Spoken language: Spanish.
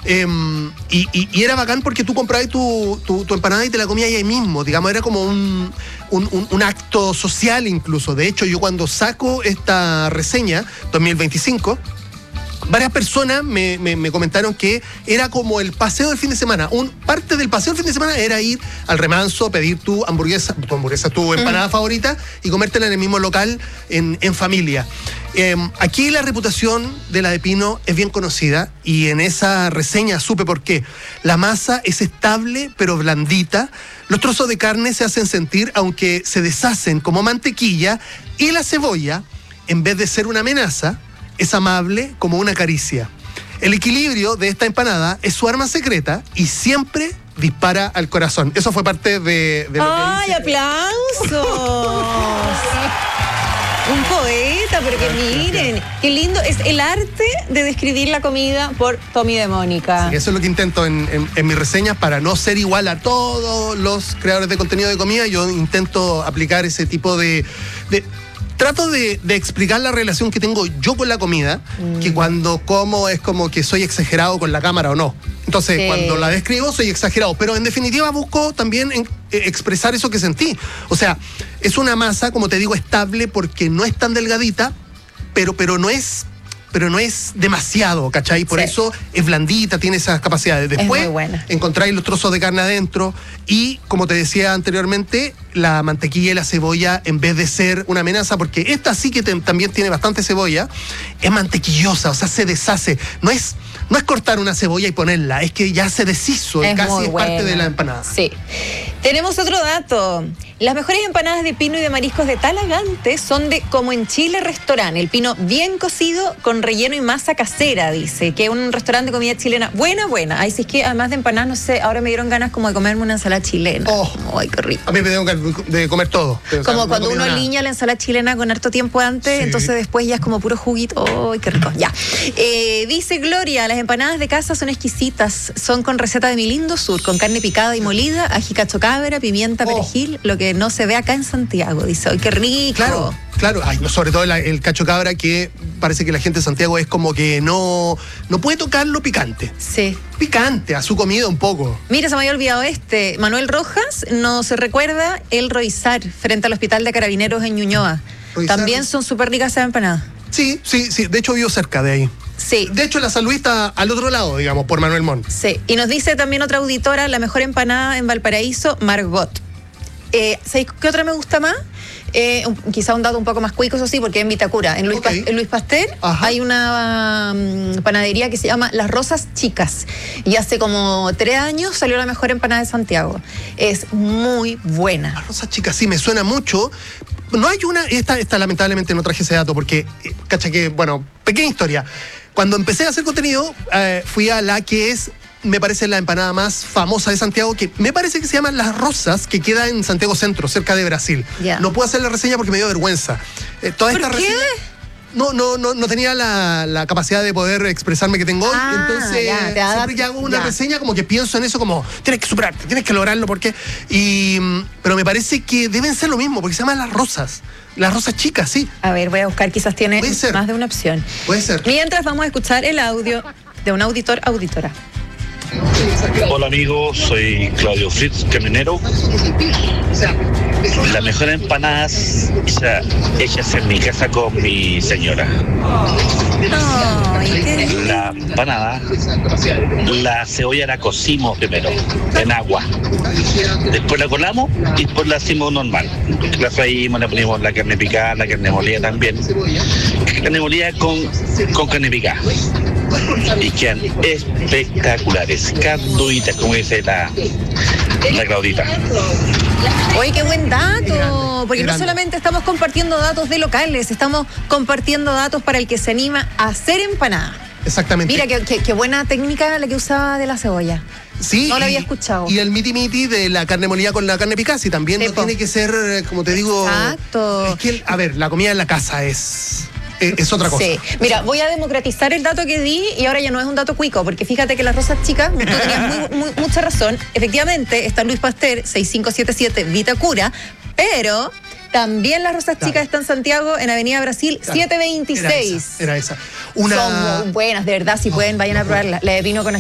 Y era bacán porque tú comprabas tu empanada y te la comías ahí mismo, digamos, era como un acto social incluso. De hecho, yo cuando saco esta reseña, 2025, varias personas me comentaron que era como el paseo del fin de semana. Parte del paseo del fin de semana era ir al Remanso, pedir tu empanada favorita y comértela en el mismo local en familia. Aquí la reputación de la de Pino es bien conocida y en esa reseña supe por qué. La masa es estable pero blandita, los trozos de carne se hacen sentir aunque se deshacen como mantequilla y la cebolla, en vez de ser una amenaza, es amable como una caricia. El equilibrio de esta empanada es su arma secreta y siempre dispara al corazón. Eso fue parte de lo que ¡ay, dice. aplausos! Un poeta, pero que miren, qué lindo. Es el arte de describir la comida por Tommy de Mónica. Sí, eso es lo que intento en mis reseñas para no ser igual a todos los creadores de contenido de comida. Yo intento aplicar ese tipo de trato de explicar la relación que tengo yo con la comida, que cuando como es como que soy exagerado con la cámara o no. Entonces, sí, cuando la describo soy exagerado, pero en definitiva busco también expresar eso que sentí. O sea, es una masa, como te digo, estable porque no es tan delgadita, pero no es demasiado, ¿cachai? Por eso es blandita, tiene esas capacidades. Después encontráis los trozos de carne adentro y, como te decía anteriormente, la mantequilla y la cebolla, en vez de ser una amenaza, porque esta sí que también tiene bastante cebolla, es mantequillosa, o sea, se deshace. No es cortar una cebolla y ponerla, es que ya se deshizo y casi es parte de la empanada. Sí. Tenemos otro dato. Las mejores empanadas de pino y de mariscos de Talagante son de Como en Chile Restaurant. El pino bien cocido con relleno y masa casera, dice, que es un restaurante de comida chilena buena. Ay, si es que además de empanadas, no sé, ahora me dieron ganas como de comerme una ensalada chilena. Ay, qué rico. A mí me dieron ganas de comer todo. Como cuando uno aliña la ensalada chilena con harto tiempo antes, entonces después ya es como puro juguito. Ay, qué rico. Ya. Dice Gloria, las empanadas de casa son exquisitas, son con receta de mi lindo sur, con carne picada y molida, ají cacho cabra, pimienta, perejil, lo que no se ve acá en Santiago. Dice, ¡ay, qué rico! Claro. Ay, no, sobre todo el cacho cabra, que parece que la gente de Santiago es como que no puede tocar lo picante. Sí. Picante a su comida un poco. Mira, se me había olvidado Manuel Rojas nos recuerda el Roizar frente al Hospital de Carabineros en Ñuñoa. Roizar. También son súper ricas esas empanadas. Sí. De hecho, vivo cerca de ahí. Sí. De hecho, la San Luis está al otro lado, digamos, por Manuel Montt. Sí. Y nos dice también otra auditora, la mejor empanada en Valparaíso, Margot. ¿Sabéis qué otra me gusta más? Quizá un dato un poco más cuico, eso sí, porque en Vitacura, en Luis Pasteur, hay una panadería que se llama Las Rosas Chicas. Y hace como 3 años salió la mejor empanada de Santiago. Es muy buena. Las Rosas Chicas, sí, me suena mucho. No hay una, esta lamentablemente no traje ese dato porque, cacha que, bueno, pequeña historia. Cuando empecé a hacer contenido, fui a la que es, me parece, la empanada más famosa de Santiago, que me parece que se llama Las Rosas, que queda en Santiago Centro, cerca de Brasil. No puedo hacer la reseña porque me dio vergüenza. ¿Por qué? No tenía la capacidad de poder expresarme que tengo hoy. Entonces, siempre que hago una reseña, como que pienso en eso, como, tienes que superarte, tienes que lograrlo, porque... pero me parece que deben ser lo mismo, porque se llaman Las Rosas. Las Rosas Chicas, sí. A ver, voy a buscar, quizás tiene más de una opción. Puede ser. Mientras vamos a escuchar el audio de un auditora. Hola amigos, soy Claudio Fritz, camionero. Las mejores empanadas hechas en mi casa con mi señora. La empanada, la cebolla la cocimos primero en agua, después la colamos y después la hacimos normal. La freímos, le ponemos la carne picada, la carne molida también. Carne molida con carne picada. Y quedan espectaculares, carduitas, como dice la Claudita. Oye, qué buen dato, porque no solamente estamos compartiendo datos de locales, estamos compartiendo datos para el que se anima a hacer empanada. Exactamente. Mira, qué buena técnica la que usaba de la cebolla. Sí, no la había escuchado. Y el miti de la carne molida con la carne picada, y también no tiene que ser, como te digo... Exacto. Es que, a ver, la comida en la casa es otra cosa. Sí. Mira, voy a democratizar el dato que di y ahora ya no es un dato cuico, porque fíjate que Las Rosas Chicas, tú tenías mucha razón. Efectivamente, está en Luis Pasteur, 6577 Vitacura, pero también Las Rosas Chicas está en Santiago, en Avenida Brasil, 726. Era esa. Son muy buenas, de verdad, si pueden, vayan a probarla. La de pino con